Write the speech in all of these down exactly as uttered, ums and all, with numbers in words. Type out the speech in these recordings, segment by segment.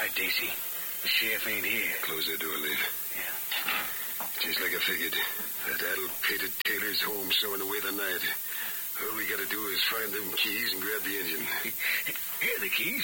right, Daisy. The sheriff ain't here. Close that door, Leif. Yeah. Just like I figured. That addle-pated Taylor's home sewing away the night. All we gotta do is find them keys and grab the engine. Here are the keys.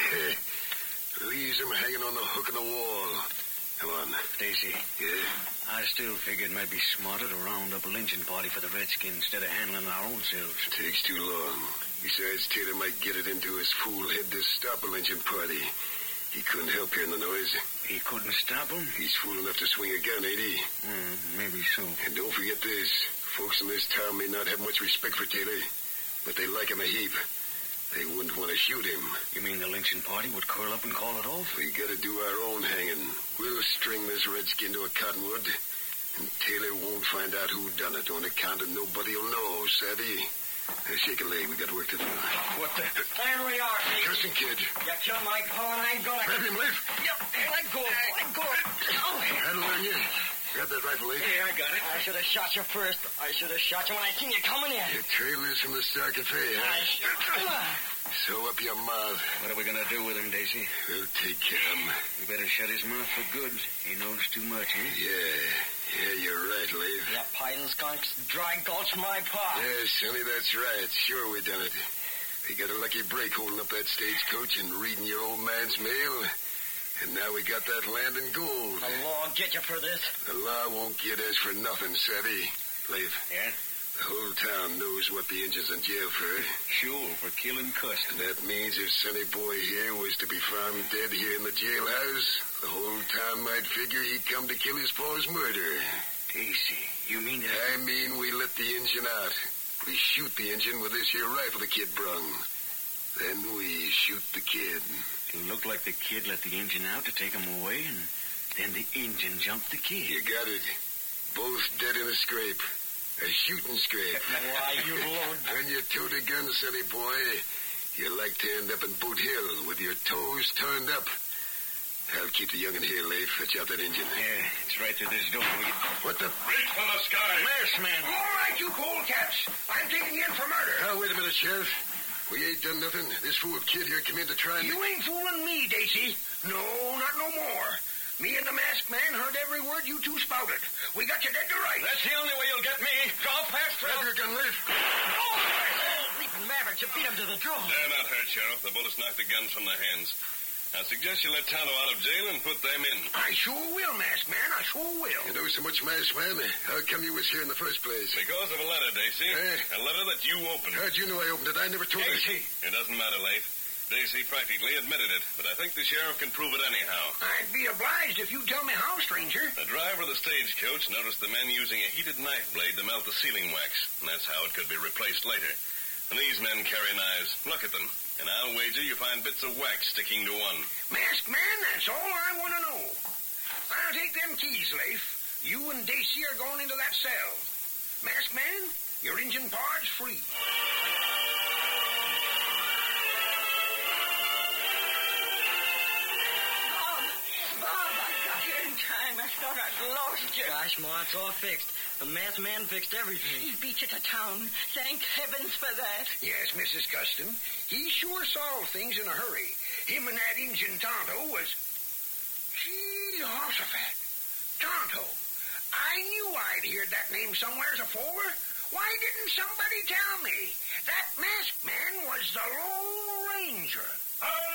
Leaves them hanging on the hook in the wall. Come on. Stacy. Yeah? I still figured it might be smarter to round up a lynching party for the Redskins instead of handling our own selves. Takes too long. Besides, Taylor might get it into his fool head to stop a lynching party. He couldn't help hearing the noise. He couldn't stop him? He's fool enough to swing a gun, ain't he? Mm, maybe so. And don't forget this. Folks in this town may not have much respect for Taylor, but they like him a heap. They wouldn't want to shoot him. You mean the lynching party would curl up and call it off? We gotta do our own hanging. We'll string this redskin to a cottonwood, and Taylor won't find out who done it on account of nobody'll know, savvy? Now, shake a leg. We got work to do. What the? There we are, Daisy. Cussing kid. You killed my pa and I ain't gonna... Grab him, Leif. Yep. Let go. Let go. Oh. That'll learn you. Grab that rifle, Leif. Yeah, I got it. I should have shot you first. I should have shot you when I seen you coming in. Your trailers from the Star Cafe, huh? Sew up your mouth. What are we gonna do with him, Daisy? We'll take care of him. We better shut his mouth for good. He knows too much, huh? Yeah. Yeah, you're right, Leif. Yeah, Python skunks dry gulch my pa. Yeah, Sonny, that's right. Sure we done it. We got a lucky break holding up that stagecoach and reading your old man's mail. And now we got that land and gold. The law will get you for this. The law won't get us for nothing, savvy. Leif. Yeah? The whole town knows what the engine's in jail for. Sure, for killing Custer. And that means if Sonny Boy here was to be found dead here in the jailhouse, the whole town might figure he come to kill his pa's murder. Daisy, you mean that... I mean we let the engine out. We shoot the engine with this here rifle the kid brung. Then we shoot the kid. It looked like the kid let the engine out to take him away, and then the engine jumped the kid. You got it. Both dead in a scrape. A shooting scrape. Why, you load... When you tote a gun, Sonny Boy, you like to end up in Boot Hill with your toes turned up. I'll keep the young'un here, Leif. Fetch out that engine. Yeah, it's right through this door. We get... What the... Reach for the sky! Masked man! All right, you polecats. I'm taking you in for murder. Now, wait a minute, Sheriff. We ain't done nothing. This fool kid here came in to try and... You ain't fooling me, Daisy. No, not no more. Me and the masked man heard every word you two spouted. We got you dead to rights. That's the only way you'll get me. Draw fast, Grab your gun, Leif. Oh, leaping Mavericks, you beat him to the draw. They're not hurt, Sheriff. The bullets knocked the guns from their hands. I suggest you let Tonto out of jail and put them in. I sure will, masked man. I sure will. You know so much, masked man. How come you was here in the first place? Because of a letter, Daisy. Eh? A letter that you opened. How'd you know I opened it? I never told Daisy! her. It doesn't matter, Leif. Daisy practically admitted it, but I think the sheriff can prove it anyhow. I'd be obliged if you tell me how, stranger. The driver of the stagecoach noticed the men using a heated knife blade to melt the sealing wax, and that's how it could be replaced later. And these men carry knives. Look at them. And I'll wager you find bits of wax sticking to one. Masked man, that's all I want to know. I'll take them keys, Leif. You and Daisy are going into that cell. Masked man, your engine par's free. I thought I'd lost you. Gosh, Ma, it's all fixed. The masked man fixed everything. He beat you to town. Thank heavens for that. Yes, Missus Custon. He sure solved things in a hurry. Him and that Injun Tonto was... Gee, Jehoshaphat. Tonto. I knew I'd heard that name somewheres afore. Why didn't somebody tell me? That masked man was the Lone Ranger. Oh!